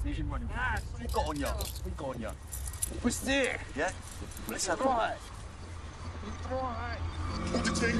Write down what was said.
Asian money. We got on ya. We got on ya. Push it. Yeah? Let's have Right. it. Right.